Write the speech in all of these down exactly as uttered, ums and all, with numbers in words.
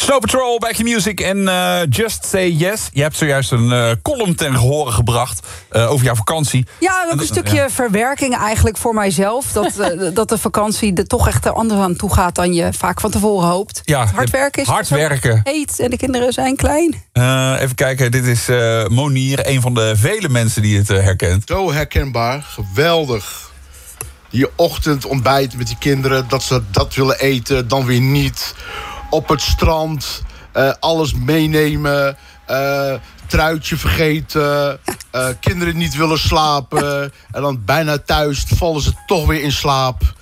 Snow Patrol, Back in Music en uh, Just Say Yes. Je hebt zojuist een uh, column ten gehore gebracht uh, over jouw vakantie. Ja, ook een stukje ja. verwerking eigenlijk voor mijzelf. Dat, uh, dat de vakantie er toch echt anders aan toe gaat dan je vaak van tevoren hoopt. Ja, hard werken is hard werken. Heet en de kinderen zijn klein. Uh, even kijken, dit is uh, Monier, een van de vele mensen die het uh, herkent. Zo herkenbaar, geweldig. Je ochtendontbijt met die kinderen, dat ze dat willen eten, dan weer niet. Op het strand, uh, alles meenemen, uh, truitje vergeten, uh, kinderen niet willen slapen. En dan bijna thuis vallen ze toch weer in slaap.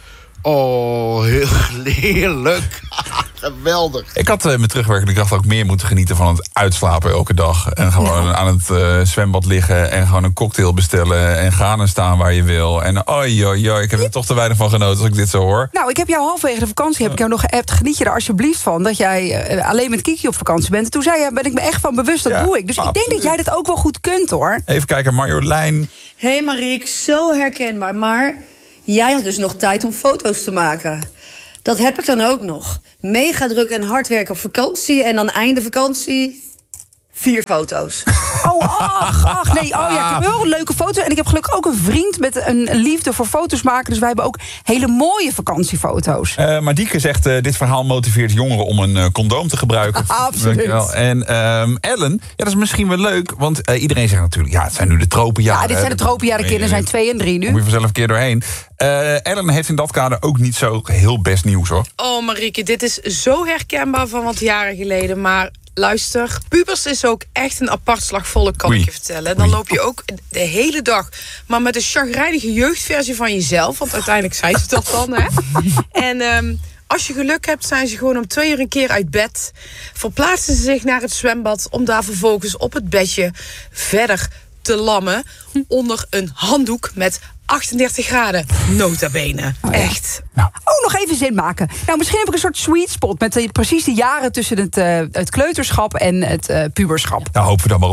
Oh, heel heerlijk. Geweldig. Ik had uh, met terugwerkende kracht ook meer moeten genieten van het uitslapen elke dag. En gewoon ja. aan het uh, zwembad liggen en gewoon een cocktail bestellen. En gaan en staan waar je wil. En oi, oi, oi, ik heb er toch te weinig van genoten als ik dit zo hoor. Nou, ik heb jou halverwege de vakantie heb ik jou nog geappt. Geniet je er alsjeblieft van dat jij uh, alleen met Kiki op vakantie bent. En toen zei je, ben ik me echt van bewust, dat ja, doe ik. Dus absoluut. Ik denk dat jij dat ook wel goed kunt hoor. Even kijken, Marjolein. Hé hey Mariek, zo herkenbaar. Maar jij had dus nog tijd om foto's te maken. Dat heb ik dan ook nog. Mega druk en hard werken op vakantie. En dan einde vakantie, vier foto's. Oh, ach, ach, nee. Oh ja, ik heb wel een leuke foto. En ik heb gelukkig ook een vriend met een liefde voor foto's maken. Dus wij hebben ook hele mooie vakantiefoto's. Uh, maar Dieke zegt, uh, dit verhaal motiveert jongeren om een uh, condoom te gebruiken. Absoluut. En um, Ellen, ja, dat is misschien wel leuk. Want uh, iedereen zegt natuurlijk, ja, het zijn nu de tropenjaren. Ja, dit zijn de tropenjaren. De kinderen zijn twee en drie nu. Kom je vanzelf een keer doorheen. Uh, Ellen heeft in dat kader ook niet zo heel best nieuws, hoor. Oh, Marieke, dit is zo herkenbaar van wat jaren geleden. Maar luister, pubers is ook echt een apart slagvolk, kan Oei. ik je vertellen. Dan Oei. loop je ook de hele dag, maar met een chagrijnige jeugdversie van jezelf. Want uiteindelijk zijn ze dat dan, hè. En um, als je geluk hebt, zijn ze gewoon om twee uur een keer uit bed. Verplaatsen ze zich naar het zwembad om daar vervolgens op het bedje verder te lammen. Onder een handdoek met achtendertig graden, nota bene. Oh, ja. Echt. Nou. Oh, nog even zin maken. Nou, misschien heb ik een soort sweet spot met de, precies de jaren tussen het, uh, het kleuterschap en het uh, puberschap. Nou, hopen we dan maar op.